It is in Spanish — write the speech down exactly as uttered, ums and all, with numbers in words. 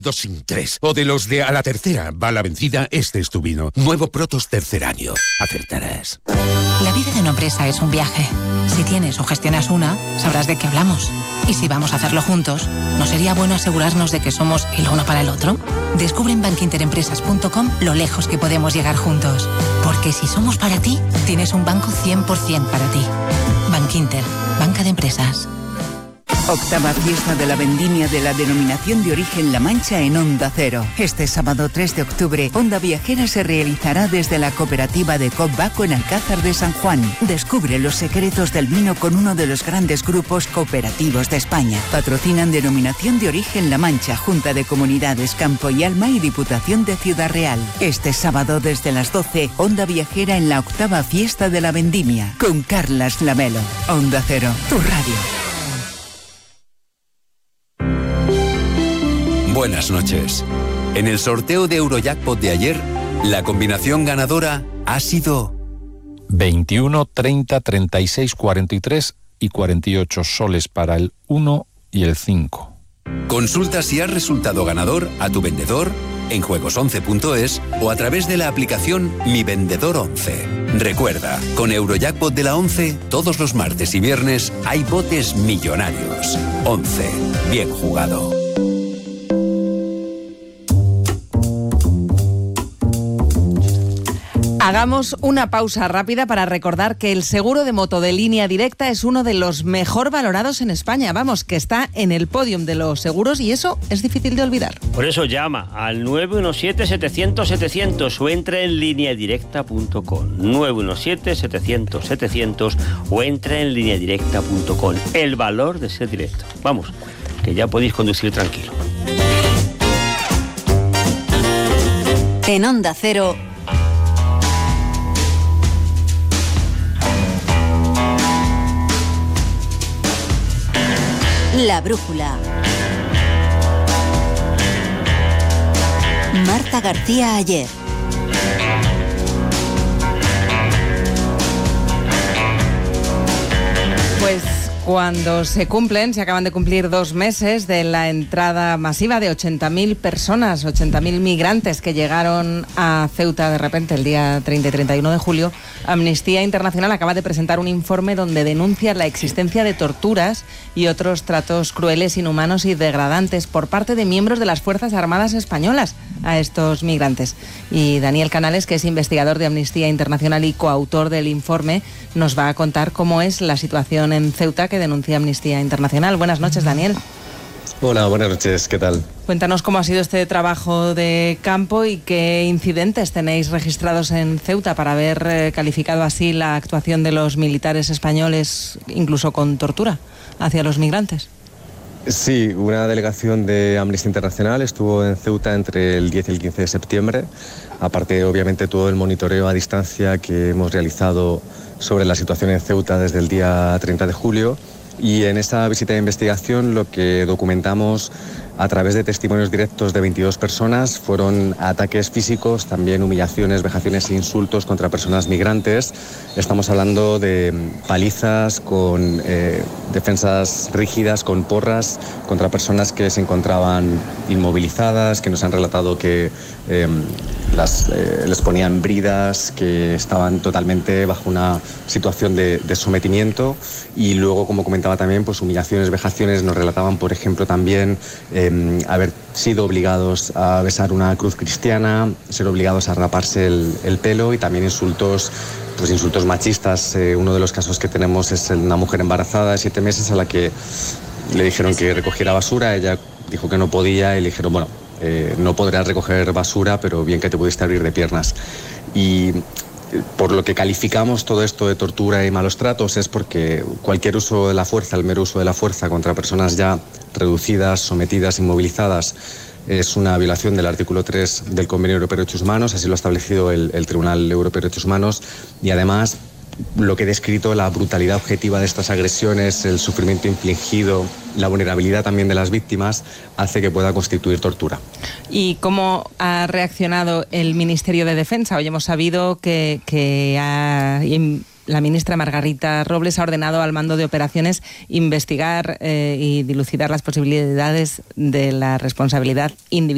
Dos sin tres. O de los de a la tercera va la vencida, este es tu vino. Nuevo Protos tercer año. Acertarás. La vida de una empresa es un viaje. Si tienes o gestionas una, sabrás de qué hablamos. Y si vamos a hacerlo juntos, ¿no sería bueno asegurarnos de que somos el uno para el otro? Descubre en bankinterempresas punto com lo lejos que podemos llegar juntos. Porque si somos para ti, tienes un banco cien por ciento para ti. Bankinter, banca de empresas. Octava fiesta de la vendimia de la denominación de origen La Mancha en Onda Cero. Este sábado tres de octubre, Onda Viajera se realizará desde la cooperativa de Cop Baco en Alcázar de San Juan. Descubre los secretos del vino con uno de los grandes grupos cooperativos de España. Patrocinan denominación de origen La Mancha, Junta de Comunidades Campo y Alma y Diputación de Ciudad Real. Este sábado desde las doce, Onda Viajera en la octava fiesta de la vendimia con Carlas Lamelo. Onda Cero, tu radio. Buenas noches. En el sorteo de Eurojackpot de ayer, la combinación ganadora ha sido veintiuno, treinta, treinta y seis, cuarenta y tres y cuarenta y ocho soles para el uno y el cinco. Consulta si has resultado ganador a tu vendedor en juegos once punto es o a través de la aplicación Mi Vendedor once. Recuerda, con Eurojackpot de la once, todos los martes y viernes hay botes millonarios. once. Bien jugado. Hagamos una pausa rápida para recordar que el seguro de moto de Línea Directa es uno de los mejor valorados en España. Vamos, que está en el podium de los seguros y eso es difícil de olvidar. Por eso llama al nueve uno siete, setecientos, setecientos o entra en línea directa punto com. nueve uno siete, setecientos, setecientos o entra en línea directa punto com. El valor de ser directo. Vamos, que ya podéis conducir tranquilo. En Onda Cero, La Brújula. Marta García Ayer. Pues cuando se cumplen, se acaban de cumplir dos meses de la entrada masiva de ochenta mil personas, ochenta mil migrantes que llegaron a Ceuta de repente el día treinta y treinta y uno de julio, Amnistía Internacional acaba de presentar un informe donde denuncia la existencia de torturas y otros tratos crueles, inhumanos y degradantes por parte de miembros de las Fuerzas Armadas españolas a estos migrantes. Y Daniel Canales, que es investigador de Amnistía Internacional y coautor del informe, nos va a contar cómo es la situación en Ceuta que denuncia Amnistía Internacional. Buenas noches, Daniel. Hola, buenas noches, ¿qué tal? Cuéntanos cómo ha sido este trabajo de campo y qué incidentes tenéis registrados en Ceuta para haber eh, calificado así la actuación de los militares españoles, incluso con tortura, hacia los migrantes. Sí, una delegación de Amnistía Internacional estuvo en Ceuta entre el diez y el quince de septiembre, aparte obviamente todo el monitoreo a distancia que hemos realizado sobre la situación en Ceuta desde el día treinta de julio. Y en esa visita de investigación lo que documentamos a través de testimonios directos de veintidós personas fueron ataques físicos, también humillaciones, vejaciones e insultos contra personas migrantes. Estamos hablando de palizas con eh, defensas rígidas, con porras, contra personas que se encontraban inmovilizadas, que nos han relatado que eh, las, eh, les ponían bridas, que estaban totalmente bajo una situación de, de sometimiento. Y luego, como comentaba también, pues humillaciones, vejaciones. Nos relataban, por ejemplo, también eh, haber sido obligados a besar una cruz cristiana, ser obligados a raparse el, el pelo y también insultos, pues insultos machistas. Eh, uno de los casos que tenemos es una mujer embarazada de siete meses a la que le dijeron que recogiera basura. Ella dijo que no podía y le dijeron, bueno, eh, no podrás recoger basura, pero bien que te pudiste abrir de piernas. Y por lo que calificamos todo esto de tortura y malos tratos es porque cualquier uso de la fuerza, el mero uso de la fuerza contra personas ya reducidas, sometidas, inmovilizadas, es una violación del artículo tres del Convenio Europeo de Derechos Humanos, así lo ha establecido el, el Tribunal Europeo de Derechos Humanos, y además lo que he descrito, la brutalidad objetiva de estas agresiones, el sufrimiento infligido, la vulnerabilidad también de las víctimas, hace que pueda constituir tortura. ¿Y cómo ha reaccionado el Ministerio de Defensa? Hoy hemos sabido que, que ha, la ministra Margarita Robles ha ordenado al mando de operaciones investigar eh, y dilucidar las posibilidades de la responsabilidad individual